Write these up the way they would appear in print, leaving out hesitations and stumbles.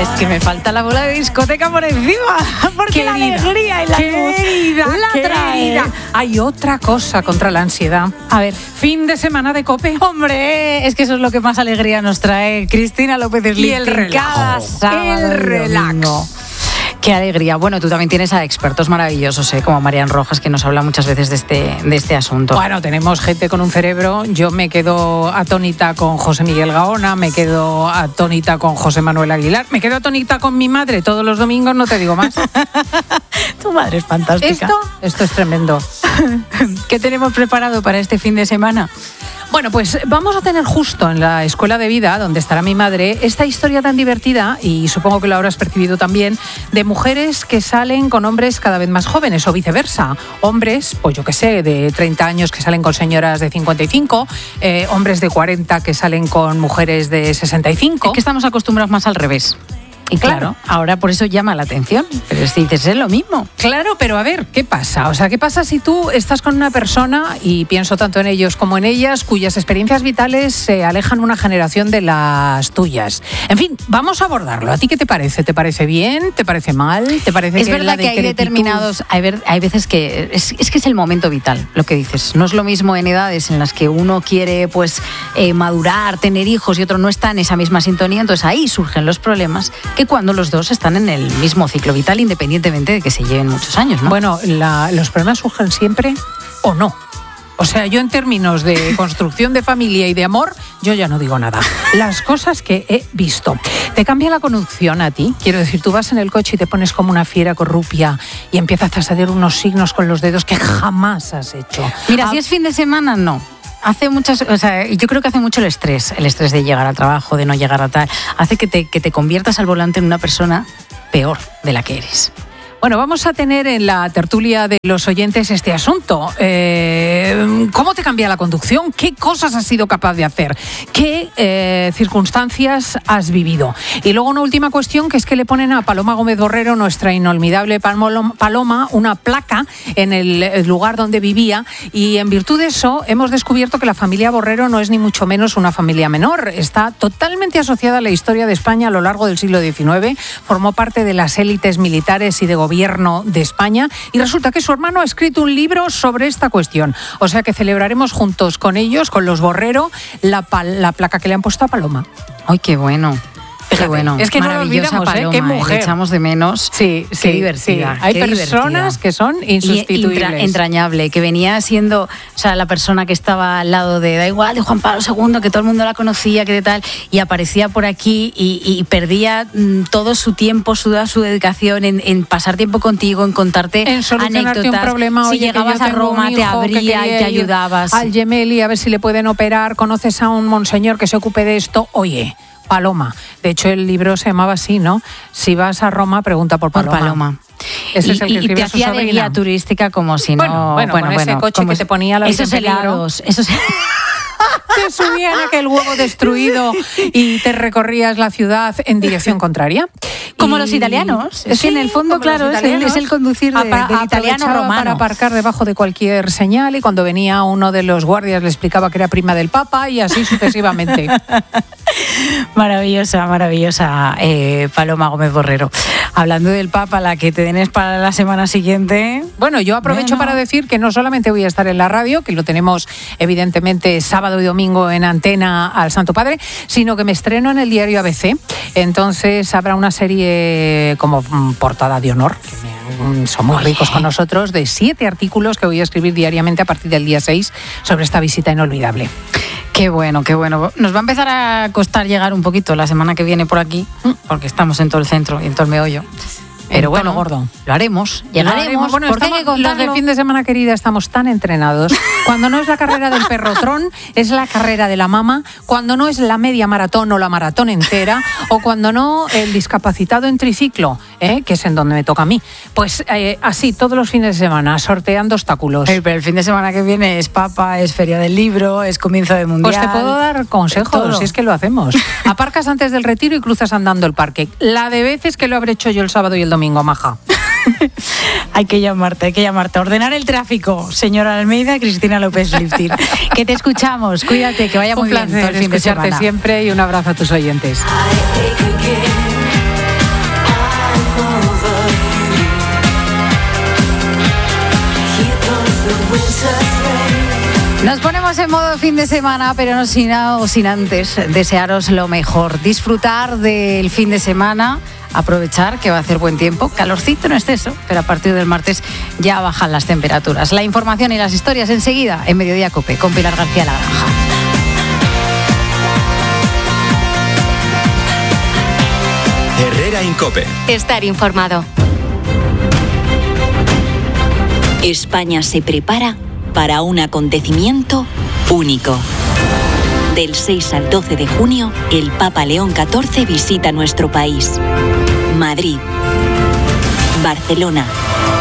Es que me falta la bola de discoteca por encima, porque la alegría y la querida. Hay otra cosa contra la ansiedad. A ver, fin de semana de COPE. Hombre, es que eso es lo que más alegría nos trae Cristina López Slichting. Y el relax. Cada sábado El relax. Qué alegría. Bueno, tú también tienes a expertos maravillosos, como Marian Rojas, que nos habla muchas veces de este asunto. Bueno, tenemos gente con un cerebro. Yo me quedo atónita con José Miguel Gaona, me quedo atónita con José Manuel Aguilar, me quedo atónita con mi madre todos los domingos, no te digo más. Tu madre es fantástica. Esto es tremendo. ¿Qué tenemos preparado para este fin de semana? Bueno, pues vamos a tener justo en la Escuela de Vida, donde estará mi madre, esta historia tan divertida, y supongo que lo habrás percibido también, de mujeres que salen con hombres cada vez más jóvenes o viceversa. Hombres, pues yo qué sé, de 30 años que salen con señoras de 55, hombres de 40 que salen con mujeres de 65. Es que estamos acostumbrados más al revés. Y claro, ahora por eso llama la atención. Pero si dices, es lo mismo. Claro, pero a ver, ¿qué pasa? O sea, ¿qué pasa si tú estás con una persona, y pienso tanto en ellos como en ellas, cuyas experiencias vitales se alejan una generación de las tuyas? En fin, vamos a abordarlo. ¿A ti qué te parece? ¿Te parece bien? ¿Te parece mal? ¿Te parece es que verdad que hay determinados... Hay veces que... Es que es el momento vital, lo que dices. No es lo mismo en edades en las que uno quiere pues madurar, tener hijos, y otro no está en esa misma sintonía. Entonces ahí surgen los problemas, que cuando los dos están en el mismo ciclo vital, independientemente de que se lleven muchos años, ¿no? Bueno, los problemas surgen siempre o no. O sea, yo en términos de construcción de familia y de amor, yo ya no digo nada. Las cosas que he visto. ¿Te cambia la conducción a ti? Quiero decir, tú vas en el coche y te pones como una fiera corrupia y empiezas a hacer unos signos con los dedos que jamás has hecho. Mira, si es fin de semana, no. Yo creo que hace mucho el estrés de llegar al trabajo, de no llegar a tal, hace que te conviertas al volante en una persona peor de la que eres. Bueno, vamos a tener en la tertulia de los oyentes este asunto. ¿Cómo te cambia la conducción? ¿Qué cosas has sido capaz de hacer? ¿Qué circunstancias has vivido? Y luego una última cuestión, que es que le ponen a Paloma Gómez Borrero, nuestra inolvidable Paloma, una placa en el lugar donde vivía, y en virtud de eso hemos descubierto que la familia Borrero no es ni mucho menos una familia menor. Está totalmente asociada a la historia de España a lo largo del siglo XIX, formó parte de las élites militares y de gobierno de España, y resulta que su hermano ha escrito un libro sobre esta cuestión. O sea que celebraremos juntos con ellos, con los Borrero, la placa que le han puesto a Paloma. ¡Ay, qué bueno! Qué bueno, es que no lo olvidamos, Paloma, qué mujer. Le echamos de menos. Sí, qué divertida. Sí. Hay personas que son insustituibles. Entrañable, que venía siendo, la persona que estaba al lado de, da igual, de Juan Pablo II, que todo el mundo la conocía, que de tal, y aparecía por aquí y perdía todo su tiempo, su dedicación en pasar tiempo contigo, en contarte en solucionarte anécdotas. Un problema. Si llegabas a Roma, te abría y te ayudabas. Al Gemelli, a ver si le pueden operar. Conoces a un monseñor que se ocupe de esto. Oye, Paloma. De hecho, el libro se llamaba así, ¿no? Si vas a Roma, pregunta por Paloma. Ese es el que escribió te hacía de guía turística como si no... Bueno, ese coche que te ponía la esos helados, te subían aquel huevo destruido y te recorrías la ciudad en dirección contraria. Como los italianos. Es que en el fondo, claro, es el conducir del italiano romano. Para aparcar debajo de cualquier señal, y cuando venía uno de los guardias le explicaba que era prima del Papa, y así sucesivamente. Maravillosa, Paloma Gómez Borrero. Hablando del Papa, la que te tenés para la semana siguiente. Bueno, yo aprovecho para decir que no solamente voy a estar en la radio, que lo tenemos evidentemente sábado y domingo en antena al Santo Padre, sino que me estreno en el diario ABC. Entonces habrá una serie como portada de honor, que son muy ricos con nosotros, de 7 artículos que voy a escribir diariamente a partir del día 6 sobre esta visita inolvidable. Qué bueno, qué bueno. Nos va a empezar a costar llegar un poquito la semana que viene por aquí, porque estamos en todo el centro y en todo el meollo. Pero bueno, gordo. Lo haremos, llegaremos. Bueno, porque hay que contarlo. Los de fin de semana, querida, estamos tan entrenados. Cuando no es la carrera del perrotrón, es la carrera de la mama. Cuando no es la media maratón o la maratón entera, o cuando no, el discapacitado en triciclo, que es en donde me toca a mí. Pues así, todos los fines de semana, sorteando obstáculos. Pero el fin de semana que viene es Papa, es Feria del Libro, es comienzo de Mundial. Pues te puedo dar consejos, si es que lo hacemos. Aparcas antes del retiro y cruzas andando el parque. La de veces que lo habré hecho yo el sábado y el domingo, maja. Hay que llamarte. Ordenar el tráfico, señora Almeida, Cristina López Slichting. Que te escuchamos, cuídate, que vaya muy bien todo el fin de semana. Siempre, y un abrazo a tus oyentes. Nos ponemos en modo fin de semana, pero no sin antes desearos lo mejor. Disfrutar del fin de semana, aprovechar que va a hacer buen tiempo, calorcito en exceso, pero a partir del martes ya bajan las temperaturas. La información y las historias enseguida en Mediodía COPE con Pilar García La Granja. Herrera Incope. Estar informado. España se prepara para un acontecimiento único. Del 6 al 12 de junio, el Papa León XIV visita nuestro país. Madrid, Barcelona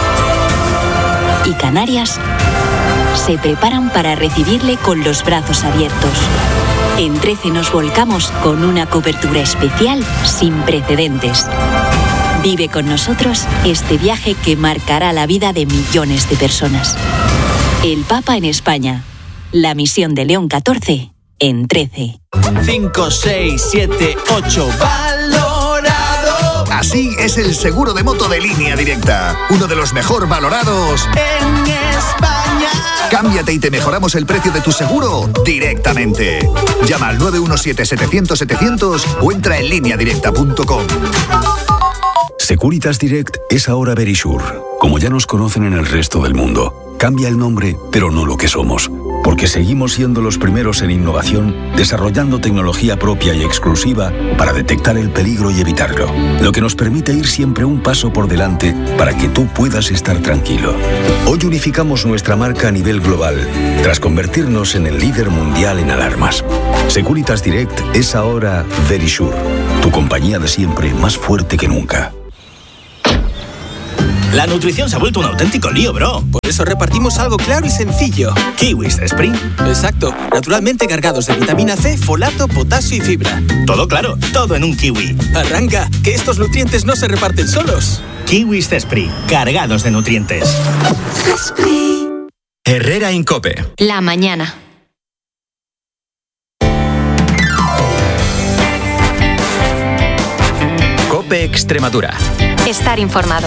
y Canarias se preparan para recibirle con los brazos abiertos. En 13 nos volcamos con una cobertura especial sin precedentes. Vive con nosotros este viaje que marcará la vida de millones de personas. El Papa en España. La misión de León XIV en 13. 5, 6, 7, 8, valorado. Así es el seguro de moto de Línea Directa. Uno de los mejor valorados en España. Cámbiate y te mejoramos el precio de tu seguro directamente. Llama al 917-700-700 o entra en lineadirecta.com. Securitas Direct es ahora Verisure, como ya nos conocen en el resto del mundo. Cambia el nombre, pero no lo que somos, porque seguimos siendo los primeros en innovación, desarrollando tecnología propia y exclusiva para detectar el peligro y evitarlo, lo que nos permite ir siempre un paso por delante para que tú puedas estar tranquilo. Hoy unificamos nuestra marca a nivel global, tras convertirnos en el líder mundial en alarmas. Securitas Direct es ahora Verisure, tu compañía de siempre más fuerte que nunca. La nutrición se ha vuelto un auténtico lío, bro. Por eso repartimos algo claro y sencillo. Kiwis Spring. Exacto. Naturalmente cargados de vitamina C, folato, potasio y fibra. Todo claro, todo en un kiwi. Arranca, que estos nutrientes no se reparten solos. Kiwis Spring, cargados de nutrientes. Herrera Incope. La mañana. COPE Extremadura. Estar informado.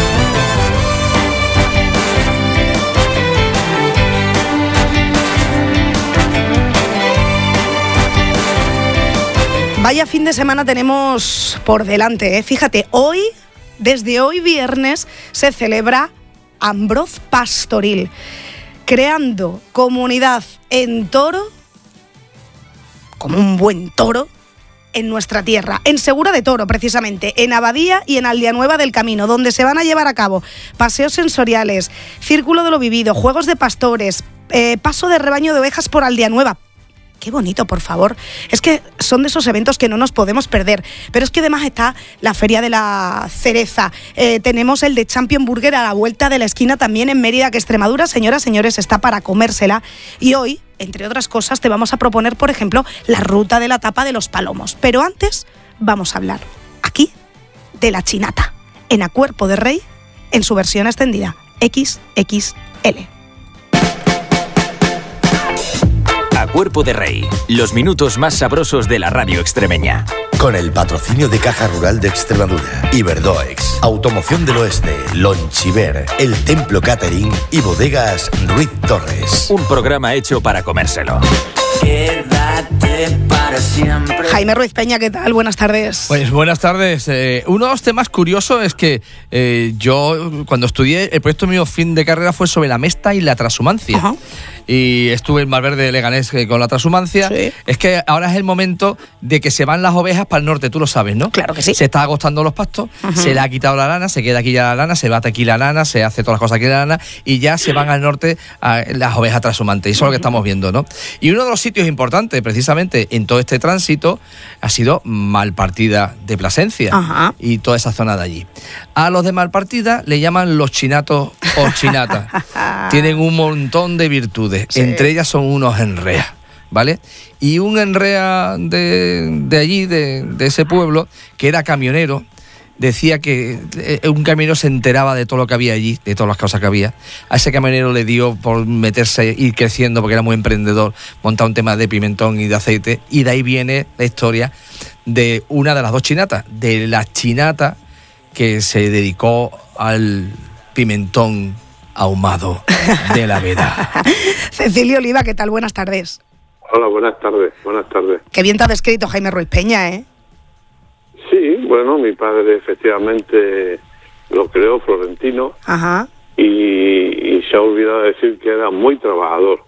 Vaya fin de semana tenemos por delante, ¿eh? Fíjate, desde hoy viernes, se celebra Ambroz Pastoril, creando comunidad en toro, como un buen toro, en nuestra tierra, en Segura de Toro, precisamente, en Abadía y en Aldeanueva del Camino, donde se van a llevar a cabo paseos sensoriales, círculo de lo vivido, juegos de pastores, paso de rebaño de ovejas por Aldeanueva. Qué bonito, por favor. Es que son de esos eventos que no nos podemos perder. Pero es que además está la Feria de la Cereza. Tenemos el de Champion Burger a la vuelta de la esquina también en Mérida, que Extremadura, señoras, señores, está para comérsela. Y hoy, entre otras cosas, te vamos a proponer, por ejemplo, la ruta de la tapa de los Palomos. Pero antes vamos a hablar aquí de la chinata, en A Cuerpo de Rey, en su versión extendida, XXL. A Cuerpo de Rey, los minutos más sabrosos de la radio extremeña. Con el patrocinio de Caja Rural de Extremadura, Iberdoex, Automoción del Oeste, Lonchiver, El Templo Catering y Bodegas Ruiz Torres. Un programa hecho para comérselo. Quédate para siempre. Jaime Ruiz Peña, ¿qué tal? Buenas tardes. Pues buenas tardes. Uno de los temas curiosos es que yo, cuando estudié, el proyecto mío fin de carrera fue sobre la mesta y la transhumancia. Ajá. Y estuve en Valverde Leganés con la transhumancia. Sí. Es que ahora es el momento de que se van las ovejas para el norte, tú lo sabes, ¿no? Claro que sí. Se está agostando los pastos, se le ha quitado la lana, se queda aquí ya la lana, se bate aquí la lana, se hace todas las cosas aquí la lana y ya se van al norte a las ovejas transhumantes. Y eso es lo que estamos viendo, ¿no? Y uno de los sitios importantes, precisamente, en todo este tránsito, ha sido Malpartida de Plasencia. Ajá. Y toda esa zona de allí. A los de Malpartida le llaman los chinatos o chinatas. Tienen un montón de virtudes. Sí. Entre ellas son unos enreas, ¿vale? Y un enrea de allí, de ese pueblo, que era camionero, decía que un camionero se enteraba de todo lo que había allí, de todas las cosas que había. A ese camionero le dio por meterse, ir creciendo, porque era muy emprendedor, montar un tema de pimentón y de aceite, y de ahí viene la historia de una de las dos chinatas, de la chinata que se dedicó al pimentón ahumado de la Vera. Cecilio Oliva, ¿qué tal? Buenas tardes. Hola, buenas tardes, buenas tardes. Qué bien te ha descrito Jaime Ruiz Peña, ¿eh? Sí, bueno, mi padre efectivamente lo creó, florentino. Ajá. Y se ha olvidado de decir que era muy trabajador.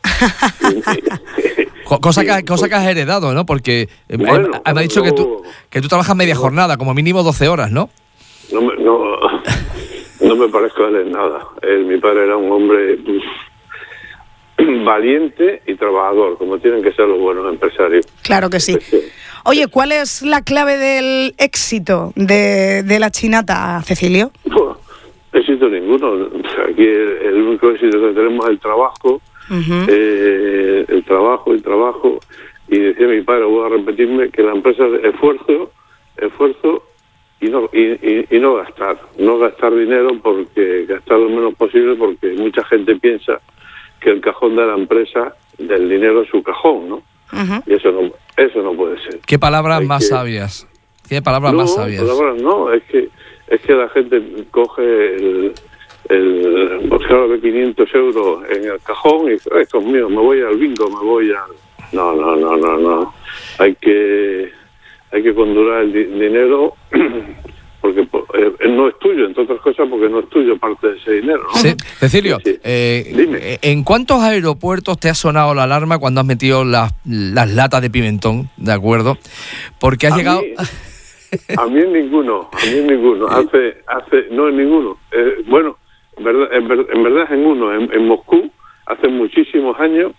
Cosa que has heredado, ¿no? Porque bueno, me ha dicho que tú trabajas media jornada, como mínimo 12 horas, ¿no? No me parezco a él en nada. Mi padre era un hombre valiente y trabajador, como tienen que ser los buenos empresarios. Claro que sí. Oye, ¿cuál es la clave del éxito de la chinata, Cecilio? Éxito ninguno. Aquí el único éxito que tenemos es el trabajo, el trabajo. Y decía mi padre, voy a repetirme, que la empresa es esfuerzo y no gastar. No gastar dinero, porque gastar lo menos posible, porque mucha gente piensa que el cajón de la empresa, del dinero es su cajón, ¿no? Y eso no puede ser. ¿Qué palabras más sabias? ¿Qué palabras más sabias? Palabras no, es que la gente coge pues claro, de 500 euros en el cajón y dice, esto es mío, me voy al bingo, me voy al... No. Hay que controlar el dinero porque no es tuyo, entre otras cosas porque no es tuyo parte de ese dinero, ¿no? Sí. Cecilio, sí. Dime. ¿En cuántos aeropuertos te ha sonado la alarma cuando has metido las latas de pimentón, de acuerdo? Porque has llegado... A mí en ninguno. No en ninguno. Bueno, en verdad es en uno. En Moscú, hace muchísimos años,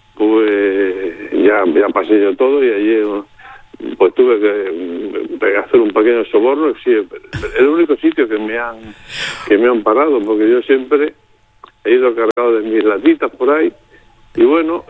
pues ya pasé yo todo y ayer pues tuve que hacer un pequeño soborno. Sí, es el único sitio que me han parado, porque yo siempre he ido cargado de mis latitas por ahí. Y bueno,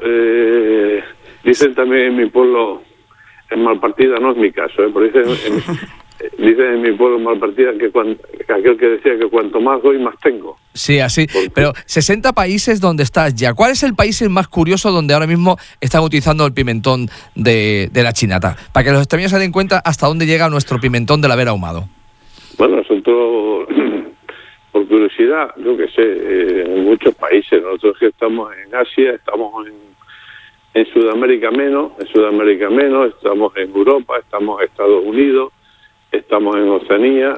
dicen también en mi pueblo... En Malpartida no es mi caso, pero dicen en mi pueblo en Malpartida que aquel que decía que cuanto más doy, más tengo. Sí, así. Pero 60 países donde estás ya. ¿Cuál es el país más curioso donde ahora mismo están utilizando el pimentón de la chinata? Para que los extremeños se den cuenta hasta dónde llega nuestro pimentón de la Vera ahumado. Bueno, nosotros, por curiosidad, yo que sé, en muchos países. Nosotros que estamos en Asia, estamos en Sudamérica menos, estamos en Europa, estamos en Estados Unidos, estamos en Oceanía.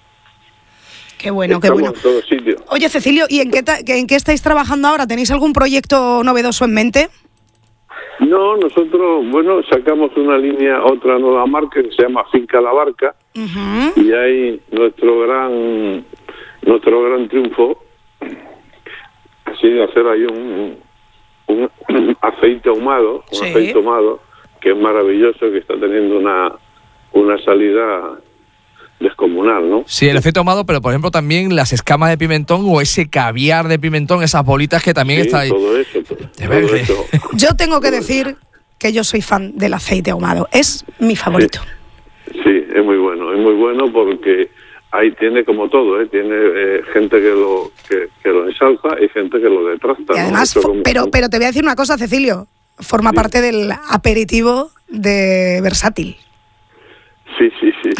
Qué bueno, estamos qué bueno. En todos sitios. Oye, Cecilio, ¿y en qué estáis trabajando ahora? ¿Tenéis algún proyecto novedoso en mente? No, nosotros, bueno, sacamos otra nueva marca que se llama Finca La Barca, y ahí nuestro gran triunfo ha sido hacer ahí un aceite ahumado, que es maravilloso, que está teniendo una salida descomunal, ¿no? Sí, el aceite ahumado, pero por ejemplo también las escamas de pimentón o ese caviar de pimentón, esas bolitas que también está ahí. Todo eso. Yo tengo que decir que yo soy fan del aceite ahumado, es mi favorito. Sí, es muy bueno porque ahí tiene como todo, tiene gente que lo ensalza y gente que lo detrasta. Y además, ¿no? pero te voy a decir una cosa, Cecilio, forma parte del aperitivo de Versátil. Sí.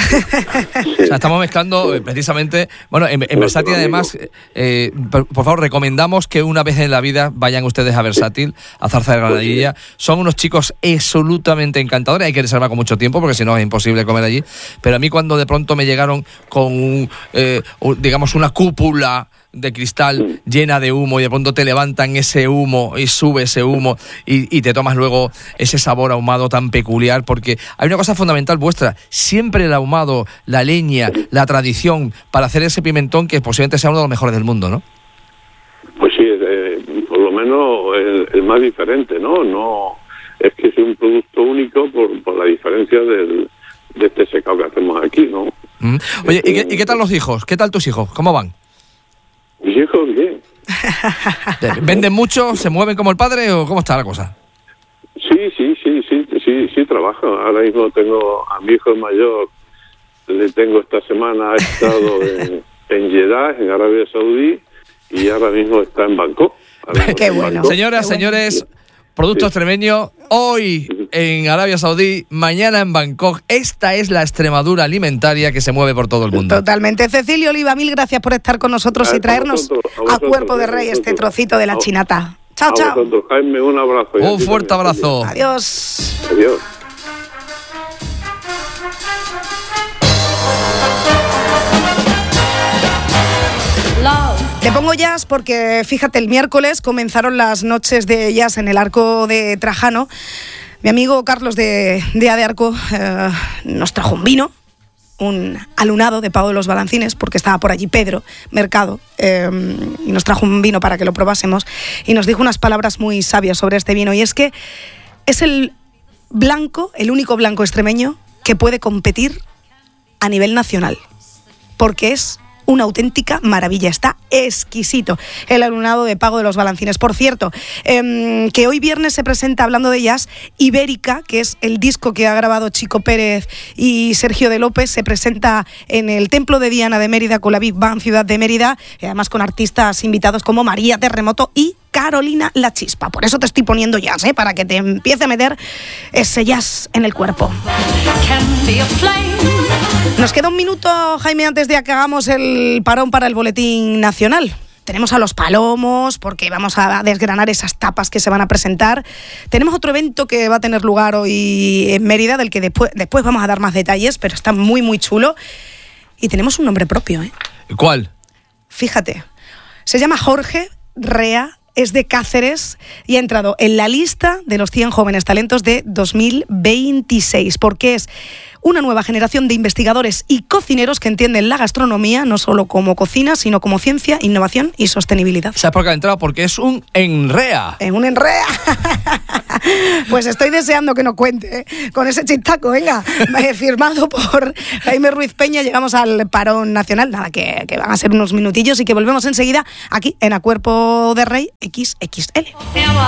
O sea, estamos mezclando precisamente, bueno, en Versátil además, por favor, recomendamos que una vez en la vida vayan ustedes a Versátil, a Zarza de Granadilla. Son unos chicos absolutamente encantadores, hay que reservar con mucho tiempo porque si no es imposible comer allí. Pero a mí cuando de pronto me llegaron con, digamos, una cúpula de cristal llena de humo y de pronto te levantan ese humo y sube ese humo y te tomas luego ese sabor ahumado tan peculiar, porque hay una cosa fundamental vuestra, siempre el ahumado, la leña, la tradición para hacer ese pimentón que posiblemente sea uno de los mejores del mundo, ¿no? Pues sí, por lo menos el más diferente, ¿no? Es que es un producto único por la diferencia de este secado que hacemos aquí, ¿no? Oye, ¿y qué tal los hijos? ¿Qué tal tus hijos? ¿Cómo van? Mis hijos, bien. ¿Venden mucho? ¿Se mueven como el padre o cómo está la cosa? Sí, trabajo. Ahora mismo tengo a mi hijo mayor, le tengo esta semana, ha estado en Jeddah, en Arabia Saudí, y ahora mismo está en Bangkok. Qué bueno. Señoras, señores, Productos Extremeños, hoy en Arabia Saudí, mañana en Bangkok. Esta es la Extremadura alimentaria que se mueve por todo el mundo. Totalmente. Cecilio Oliva, mil gracias por estar con nosotros y traernos a Cuerpo de Rey este trocito de la chinata. Chao, chao. Jaime, un abrazo. Un fuerte abrazo. Adiós. Adiós. Te pongo jazz porque, fíjate, el miércoles comenzaron las noches de jazz en el Arco de Trajano. Mi amigo Carlos de Arco nos trajo un vino, un alunado de Pau de los Balancines, porque estaba por allí Pedro Mercado, y nos trajo un vino para que lo probásemos, y nos dijo unas palabras muy sabias sobre este vino, y es que es el único blanco extremeño que puede competir a nivel nacional, porque es una auténtica maravilla, está exquisito el alumnado de Pago de los Balancines. Por cierto, que hoy viernes se presenta, hablando de jazz, Ibérica, que es el disco que ha grabado Chico Pérez y Sergio de López, se presenta en el Templo de Diana de Mérida con la Big Band Ciudad de Mérida, y además con artistas invitados como María Terremoto y Carolina La Chispa. Por eso te estoy poniendo jazz, para que te empiece a meter ese jazz en el cuerpo. Nos queda un minuto, Jaime, antes de que hagamos el parón para el boletín nacional. Tenemos a los palomos, porque vamos a desgranar esas tapas que se van a presentar. Tenemos otro evento que va a tener lugar hoy en Mérida, del que después vamos a dar más detalles, pero está muy, muy chulo. Y tenemos un nombre propio, ¿Cuál? Fíjate, se llama Jorge Rea, es de Cáceres y ha entrado en la lista de los 100 jóvenes talentos de 2026, porque es una nueva generación de investigadores y cocineros que entienden la gastronomía no solo como cocina, sino como ciencia, innovación y sostenibilidad. ¿Sabes por qué ha entrado? Porque es un enrea. Es un enrea. Pues estoy deseando que nos cuente, con ese chistaco, venga, firmado por Jaime Ruiz Peña. Llegamos al parón nacional, nada, que van a ser unos minutillos y que volvemos enseguida aquí en A Cuerpo de Rey XXL.